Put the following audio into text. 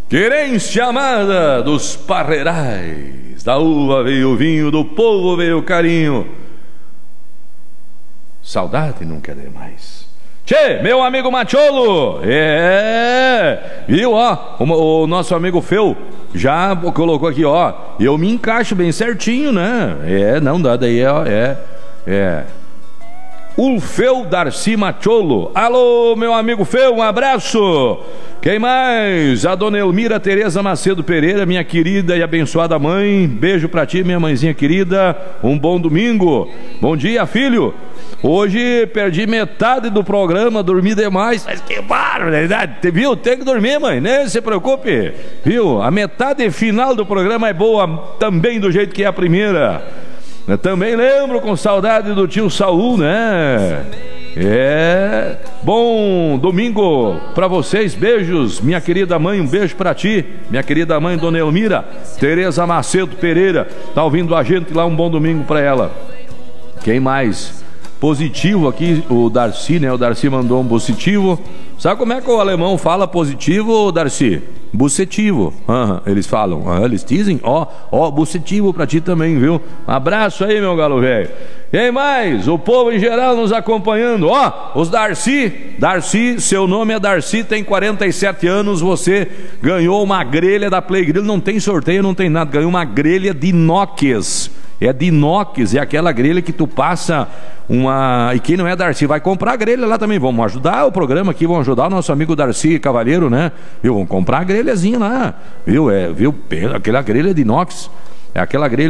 Querência amada dos parreirais, da uva veio o vinho, do povo veio o carinho. Saudade nunca é demais. Tchê, meu amigo Macholo, viu, ó, o nosso amigo Feu já colocou aqui, ó, eu me encaixo bem certinho, né? Não dá, daí, ó, o Feu Darcy Macholo. Alô, meu amigo Feu, um abraço. Quem mais? A dona Elmira Tereza Macedo Pereira, minha querida e abençoada mãe. Beijo pra ti, minha mãezinha querida. Um bom domingo. Bom dia, filho. Hoje perdi metade do programa, dormi demais. Mas que barbaridade, viu? Tem que dormir, mãe, nem se preocupe. Viu? A metade final do programa é boa também do jeito que é a primeira. Eu também lembro com saudade do tio Saul, né? Bom domingo pra vocês, beijos, minha querida mãe, um beijo pra ti, minha querida mãe, dona Elmira Tereza Macedo Pereira, tá ouvindo a gente lá, um bom domingo pra ela. Quem mais? Positivo aqui, o Darcy, né? O Darcy mandou um positivo. Sabe como é que o alemão fala positivo, Darcy? Bucetivo, eles falam, eles dizem, ó, bucetivo pra ti também, viu? Um abraço aí, meu galo velho. Quem mais? O povo em geral nos acompanhando, ó, os Darcy, seu nome é Darcy, tem 47 anos, você ganhou uma grelha da Play Grill, não tem sorteio, não tem nada, ganhou uma grelha de inox. É de inox, é aquela grelha que tu passa uma... E quem não é Darcy vai comprar a grelha lá também. Vamos ajudar o programa aqui, vamos ajudar o nosso amigo Darcy Cavalheiro, né? Viu? Vamos comprar a grelhazinha lá, viu? Aquela grelha de inox, é aquela grelha